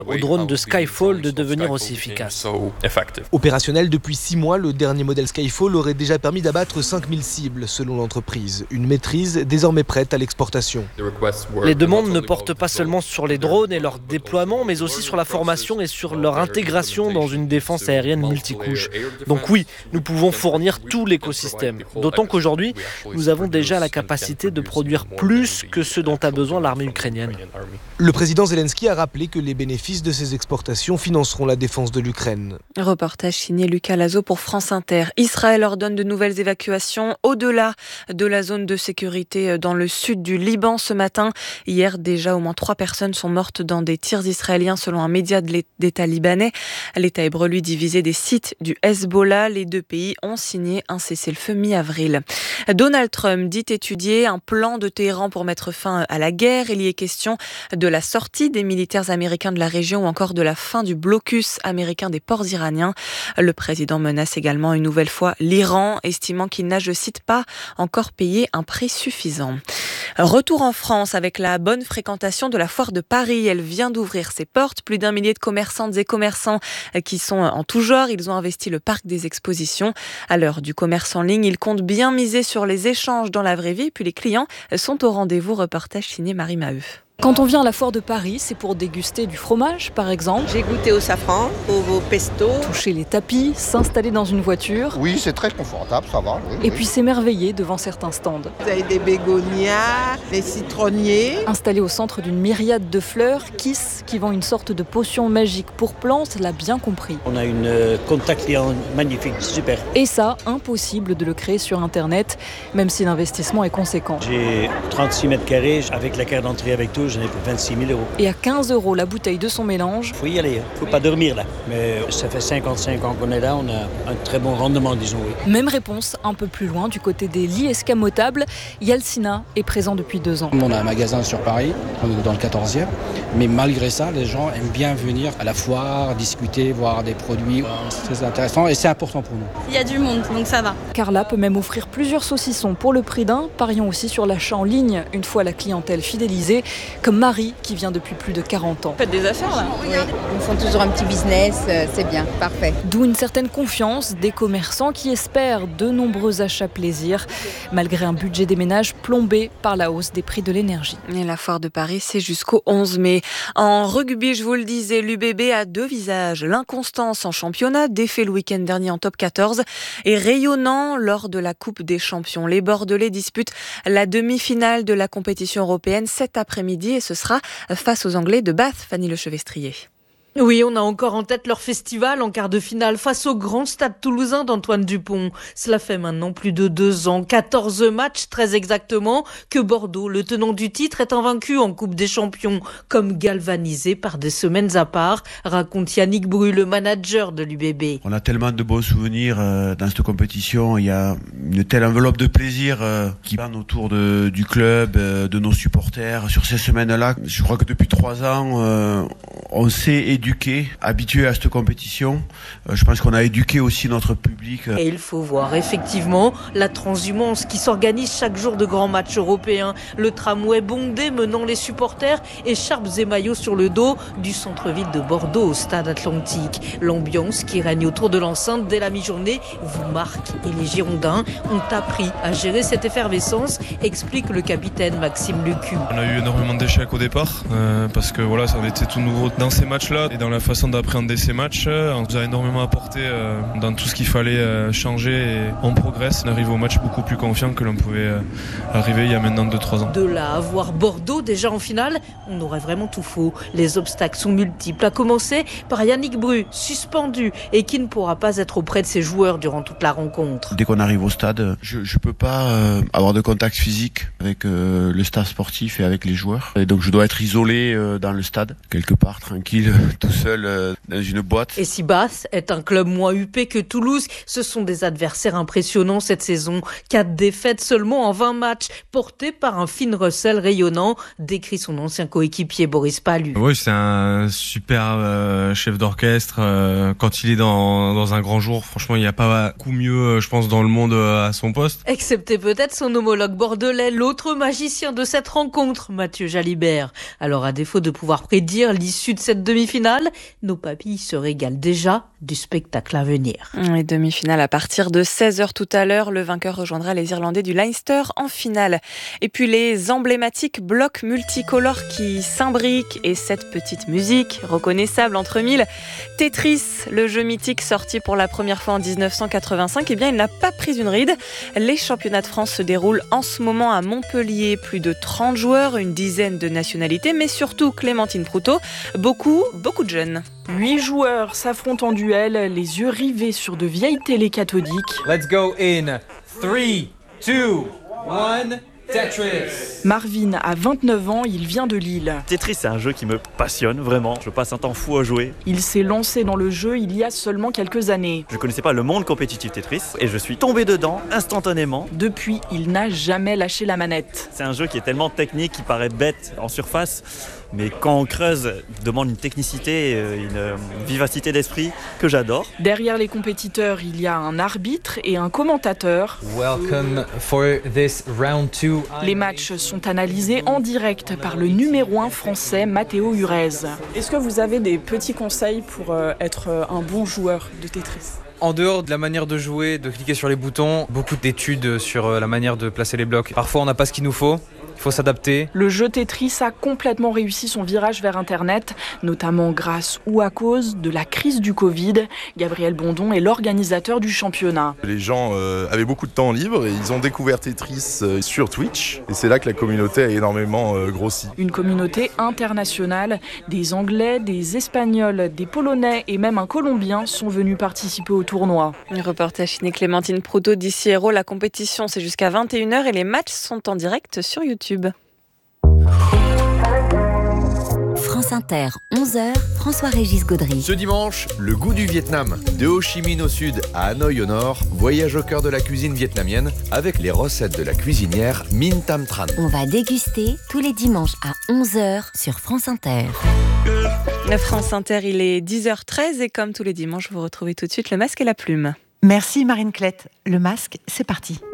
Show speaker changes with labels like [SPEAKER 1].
[SPEAKER 1] aux drones de Skyfall de devenir aussi efficaces.
[SPEAKER 2] Opérationnel depuis 6 mois, le dernier modèle Skyfall aurait déjà permis d'abattre 5000 cibles, selon l'entreprise. Une maîtrise désormais prête à l'exportation.
[SPEAKER 1] Les demandes ne portent pas seulement sur les drones et leur déploiement, mais aussi sur la formation et sur leur intégration dans une défense aérienne multicouche. Donc oui, nous pouvons fournir tout l'écosystème. D'autant qu'aujourd'hui, nous avons déjà la capacité de produire plus que ce dont a besoin l'armée ukrainienne.
[SPEAKER 2] Le président Zelensky a rappelé que les bénéfices de ces exportations financeront la défense de l'Ukraine.
[SPEAKER 3] Reportage signé Lucas Lazo pour France Inter. Israël ordonne de nouvelles évacuations au-delà de la zone de sécurité dans le sud du Liban ce matin. Hier, déjà, au moins 3 personnes sont mortes dans des tirs israéliens selon un média d'État libanais. L'État hébreu, lui, divisé des sites du Hezbollah. Les deux pays ont signé un cessez-le-feu mi-avril. Donald Trump dit étudier un plan de Téhéran pour mettre fin à la guerre. Il y est question de la sortie des militaires américains de la région ou encore de la fin du blocus américain des ports iraniens. Le président menace également une nouvelle fois l'Iran, estimant qu'il n'a, je cite, pas encore payé un prix suffisant. Retour en France avec la bonne fréquentation de la foire de Paris. Elle vient d'ouvrir ses portes. Plus d'1 millier de commerçantes et commerçants qui sont en tout genre. Ils ont investi le parc des expositions. À l'heure du commerce en ligne, ils comptent bien miser sur les échanges dans la vraie vie. Puis les clients sont au rendez-vous. Reportage signé Marie Maheu.
[SPEAKER 4] Quand on vient à la foire de Paris, c'est pour déguster du fromage, par exemple.
[SPEAKER 5] J'ai goûté au safran, au pesto.
[SPEAKER 4] Toucher les tapis, s'installer dans une voiture.
[SPEAKER 6] Oui, c'est très confortable, ça va. Oui,
[SPEAKER 4] et puis s'émerveiller devant certains stands.
[SPEAKER 5] Vous avez des bégonias, des citronniers.
[SPEAKER 4] Installé au centre d'une myriade de fleurs, Kiss, qui vend une sorte de potion magique pour plantes, l'a bien compris.
[SPEAKER 7] On a une contact client magnifique, super.
[SPEAKER 4] Et ça, impossible de le créer sur Internet, même si l'investissement est conséquent.
[SPEAKER 7] J'ai 36 mètres carrés, avec la carte d'entrée avec tout, j'en ai pour 26 000 €.
[SPEAKER 4] Et à 15 € la bouteille de son mélange.
[SPEAKER 7] Faut y aller, faut pas dormir là. Mais ça fait 55 ans qu'on est là, on a un très bon rendement, disons. Oui.
[SPEAKER 4] Même réponse, un peu plus loin, du côté des lits escamotables. Yalcina est présent depuis 2 ans.
[SPEAKER 8] On a un magasin sur Paris, dans le 14e. Mais malgré ça, les gens aiment bien venir à la foire, discuter, voir des produits. C'est intéressant et c'est important pour nous.
[SPEAKER 9] Il y a du monde, donc ça va.
[SPEAKER 4] Carla peut même offrir plusieurs saucissons pour le prix d'un. Parions aussi sur l'achat en ligne, une fois la clientèle fidélisée. Comme Marie, qui vient depuis plus de 40 ans.
[SPEAKER 9] Faites des affaires là.
[SPEAKER 10] Oui, ils font toujours un petit business, c'est bien, parfait.
[SPEAKER 4] D'où une certaine confiance des commerçants qui espèrent de nombreux achats plaisir, malgré un budget des ménages plombé par la hausse des prix de l'énergie.
[SPEAKER 3] Et la foire de Paris, c'est jusqu'au 11 mai. En rugby, je vous le disais, l'UBB a 2 visages. L'inconstance en championnat, défait le week-end dernier en top 14, et rayonnant lors de la Coupe des Champions. Les Bordelais disputent la demi-finale de la compétition européenne cet après-midi et ce sera face aux Anglais de Bath, Fanny Lechevestrier.
[SPEAKER 11] Oui, on a encore en tête leur festival en quart de finale face au grand stade toulousain d'Antoine Dupont. Cela fait maintenant plus de 2 ans, 14 matchs très exactement, que Bordeaux, le tenant du titre, est invaincu en Coupe des Champions, comme galvanisé par des semaines à part, raconte Yannick Bru, le manager de l'UBB.
[SPEAKER 12] On a tellement de bons souvenirs dans cette compétition, il y a une telle enveloppe de plaisir qui plane autour du club, de nos supporters. Sur ces semaines-là, je crois que depuis 3 ans, on s'est éduqué, habitué à cette compétition. Je pense qu'on a éduqué aussi notre public.
[SPEAKER 11] Et il faut voir effectivement la transhumance qui s'organise chaque jour de grands matchs européens. Le tramway bondé menant les supporters, écharpes et maillots sur le dos, du centre-ville de Bordeaux au stade Atlantique. L'ambiance qui règne autour de l'enceinte dès la mi-journée vous marque. Et les Girondins ont appris à gérer cette effervescence, explique le capitaine Maxime Lucu.
[SPEAKER 13] On a eu énormément d'échecs au départ, parce que voilà, ça en était tout nouveau dans ces matchs-là. Et dans la façon d'appréhender ces matchs, on nous a énormément apporté dans tout ce qu'il fallait changer et on progresse. On arrive au match beaucoup plus confiant que l'on pouvait arriver il y a maintenant 2-3 ans.
[SPEAKER 11] De là à voir Bordeaux déjà en finale, on aurait vraiment tout faux. Les obstacles sont multiples, à commencer par Yannick Bru, suspendu et qui ne pourra pas être auprès de ses joueurs durant toute la rencontre.
[SPEAKER 12] Dès qu'on arrive au stade, je peux pas avoir de contact physique avec le staff sportif et avec les joueurs. Et donc je dois être isolé dans le stade, quelque part, tranquille, tout seul dans une boîte.
[SPEAKER 11] Et si Bath est un club moins huppé que Toulouse, ce sont des adversaires impressionnants cette saison. 4 défaites seulement en 20 matchs, portés par un Finn Russell rayonnant, décrit son ancien coéquipier Boris Pallu.
[SPEAKER 14] Oui, c'est un super chef d'orchestre. Quand il est dans un grand jour, franchement, il n'y a pas beaucoup mieux, je pense, dans le monde à son poste.
[SPEAKER 11] Excepté peut-être son homologue bordelais, l'autre magicien de cette rencontre, Mathieu Jalibert. Alors à défaut de pouvoir prédire l'issue de cette demi-finale, nos papilles se régalent déjà du spectacle à venir.
[SPEAKER 3] Les demi-finales à partir de 16h tout à l'heure. Le vainqueur rejoindra les Irlandais du Leinster en finale. Et puis les emblématiques blocs multicolores qui s'imbriquent et cette petite musique reconnaissable entre mille. Tetris, le jeu mythique sorti pour la première fois en 1985, eh bien il n'a pas pris une ride. Les championnats de France se déroulent en ce moment à Montpellier. Plus de 30 joueurs, une dizaine de nationalités, mais surtout Clémentine Proutot, beaucoup de jeunes.
[SPEAKER 15] 8 joueurs s'affrontent en duel, les yeux rivés sur de vieilles télés cathodiques.
[SPEAKER 16] Let's go in 3, 2, 1, Tetris.
[SPEAKER 15] Marvin a 29 ans, il vient de Lille.
[SPEAKER 17] Tetris, c'est un jeu qui me passionne vraiment. Je passe un temps fou à jouer.
[SPEAKER 15] Il s'est lancé dans le jeu il y a seulement quelques années.
[SPEAKER 17] Je connaissais pas le monde compétitif Tetris et je suis tombé dedans instantanément.
[SPEAKER 15] Depuis, il n'a jamais lâché la manette.
[SPEAKER 17] C'est un jeu qui est tellement technique, qui paraît bête en surface, mais quand on creuse, il demande une technicité, une vivacité d'esprit que j'adore.
[SPEAKER 15] Derrière les compétiteurs, il y a un arbitre et un commentateur.
[SPEAKER 16] Welcome for this round 2.
[SPEAKER 15] Les matchs sont analysés en direct par le numéro 1 français Matteo Urez.
[SPEAKER 18] Est-ce que vous avez des petits conseils pour être un bon joueur de Tetris ?
[SPEAKER 16] En dehors de la manière de jouer, de cliquer sur les boutons, beaucoup d'études sur la manière de placer les blocs. Parfois on n'a pas ce qu'il nous faut. Il faut s'adapter.
[SPEAKER 15] Le jeu Tetris a complètement réussi son virage vers Internet, notamment grâce ou à cause de la crise du Covid. Gabriel Bondon est l'organisateur du championnat.
[SPEAKER 19] Les gens avaient beaucoup de temps libre et ils ont découvert Tetris sur Twitch. Et c'est là que la communauté a énormément grossi.
[SPEAKER 15] Une communauté internationale. Des Anglais, des Espagnols, des Polonais et même un Colombien sont venus participer au tournoi.
[SPEAKER 3] Reportage signé Clémentine Proutot d'ici Hérault. La compétition, c'est jusqu'à 21h et les matchs sont en direct sur YouTube.
[SPEAKER 20] France Inter, 11h, François-Régis Gaudry.
[SPEAKER 21] Ce dimanche, le goût du Vietnam. De Ho Chi Minh au sud à Hanoï au nord, voyage au cœur de la cuisine vietnamienne avec les recettes de la cuisinière Minh Tam Tran.
[SPEAKER 20] On va déguster tous les dimanches à 11h sur France Inter.
[SPEAKER 3] La France Inter, il est 10h13 et comme tous les dimanches, vous retrouvez tout de suite le masque et la plume.
[SPEAKER 22] Merci Marine Clette. Le masque, c'est parti.